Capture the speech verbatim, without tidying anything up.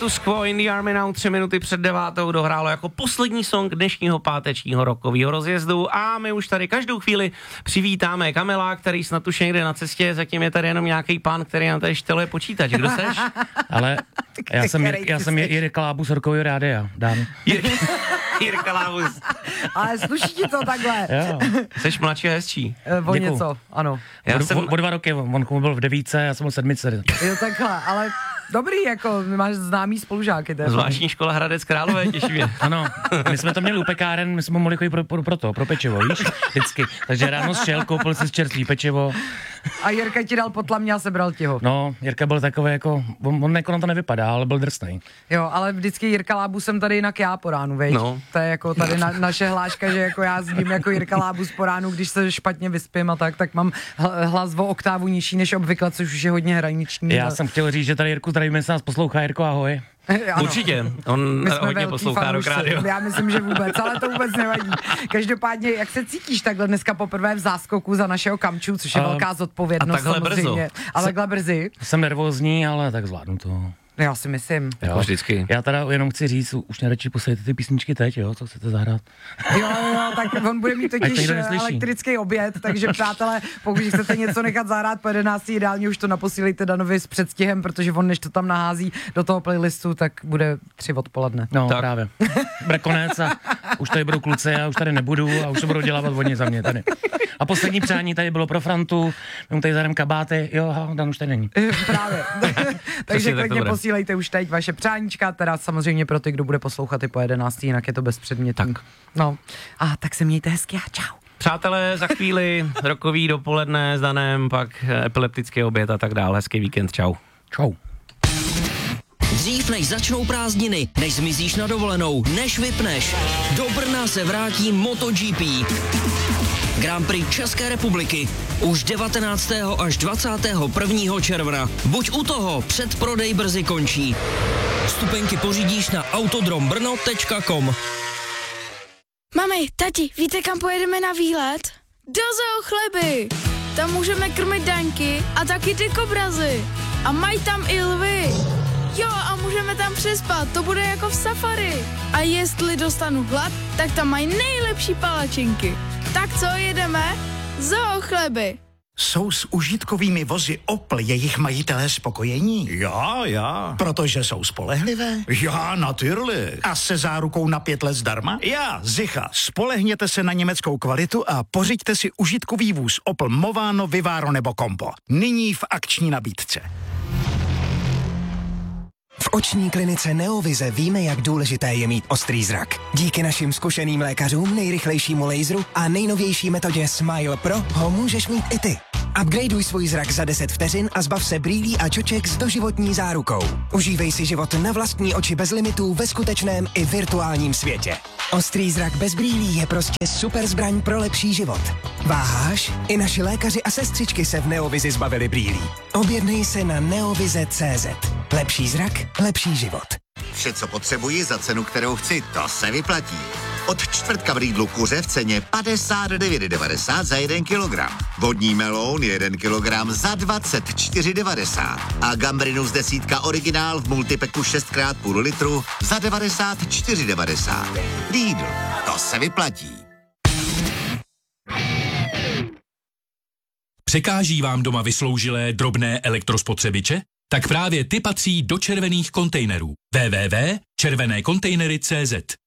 Status Quo, In the Army Now, tři minuty před devátou dohrálo jako poslední song dnešního pátečního rokového rozjezdu a my už tady každou chvíli přivítáme Kamila, který snad už někde na cestě, zatím je tady jenom nějaký pán, který nám tady šteluje počítač. Kdo seš? Ale já jsem, já jsem Jirka Lábus Horkovýho rádia, dám. Jirka Lábus. Ale sluší ti to takhle. Jo. Seš mladší a hezčí. O něco, ano. Já o, jsem... o, o dva roky, on byl v devíce, já jsem byl v sedmice. Jo, takhle, ale dobrý, jako, máš známý spolužáky. Zvláštní škola Hradec Králové, těší mě. Ano, my jsme to měli u pekáren, my jsme mohli chodit pro, pro, pro to, pro pečivo, víš, vždycky. Takže ráno šel, koupil si čerstvý pečivo. A Jirka ti dal potlamě a sebral ti ho. No, Jirka byl takový jako, on, on jako na to nevypadá, ale byl drsnej. Jo, ale vždycky Jirka Lábus jsem tady jinak já po ránu, veď? No. To je jako tady na, naše hláška, že jako já zním jako Jirka Lábus po ránu, když se špatně vyspím a tak, tak mám hlas o oktávu nižší než obvykle, což už je hodně hraniční. Já jsem chtěl říct, že tady Jirku zdravíme, se nás poslouchá. Jirko, ahoj. Ano. Určitě, on hodně poslouchá Rock Radio. Já myslím, že vůbec, ale to vůbec nevadí. Každopádně, jak se cítíš takhle dneska poprvé v záskoku za našeho Kamču, což je uh, velká zodpovědnost a takhle samozřejmě. Brzo. Ale takhle brzy. Jsem nervózní, ale tak zvládnu to. Já si myslím. Jako vždycky. Já teda jenom chci říct, už nejradši posledujte ty písničky teď, jo, co chcete zahrát. Jo, jo, tak on bude mít totiž elektrický oběd, takže přátelé, pokud chcete něco nechat zahrát po jedenácté, ideálně už to naposílejte Danovi s předstihem, protože on než to tam nahází do toho playlistu, tak bude tři odpoledne. No, tak. Právě. Bude konec a už tady budou kluci, já už tady nebudu a už to budou dělávat oni za mě tady. A poslední přání tady bylo pro Frantu, my mu tady zahrám kabáty, jo, Dan už tady není. Právě. Takže klidně posílejte už teď vaše přáníčka, teda samozřejmě pro ty, kdo bude poslouchat i po jedenácté, jinak je to bezpředmětný. Tak. No, a tak se mějte hezky a čau. Přátelé, za chvíli rokový dopoledne s Danem, pak epileptický oběd a tak dále. Hezký víkend, čau. Čau. Dřív než začnou prázdniny, než zmizíš na dovolenou, než vypneš, do Brna se vrátí MotoGP. Grand Prix České republiky už devatenáctého až dvacátého prvního června. Buď u toho, předprodej brzy končí. Vstupenky pořídíš na autodrombrno tečka com. Mami, tati, víte, kam pojedeme na výlet? Do Zoo Chleby. Tam můžeme krmit daňky a taky ty kobrazy. A mají tam i lvy. Jo, a můžeme tam přespat, to bude jako v safari. A jestli dostanu hlad, tak tam mají nejlepší palačinky. Tak co, jedeme? Zoo Chleby. Jsou s užitkovými vozy Opel jejich majitelé spokojení? Já, já. Protože jsou spolehlivé? Já, natürlich. A se zárukou na pět let zdarma? Já, sicher. Spolehněte se na německou kvalitu a pořiďte si užitkový vůz Opel Movano, Vivaro nebo Compo. Nyní v akční nabídce. V oční klinice Neovize víme, jak důležité je mít ostrý zrak. Díky našim zkušeným lékařům, nejrychlejšímu laseru a nejnovější metodě Smile Pro ho můžeš mít i ty. Upgradeuj svůj zrak za deset vteřin a zbav se brýlí a čoček s doživotní zárukou. Užívej si život na vlastní oči bez limitů ve skutečném i virtuálním světě. Ostrý zrak bez brýlí je prostě super zbraň pro lepší život. Váháš? I naši lékaři a sestřičky se v Neovizi zbavili brýlí. Objednej se na neovize tečka cé zet. Lepší zrak, lepší život. Vše, co potřebuji za cenu, kterou chci, to se vyplatí. Od čtvrtka v Lidlu kuře v ceně padesát devět devadesát za jeden kilogram. Vodní meloun jeden kilogram za dvacet čtyři devadesát. A gambrinus desítka originál v multipeku šest krát půl litru za devadesát čtyři devadesát. Lidl, to se vyplatí. Překáží vám doma vysloužilé drobné elektrospotřebiče? Tak právě ty patří do červených kontejnerů. w w w tečka červené kontejnery tečka cé zet.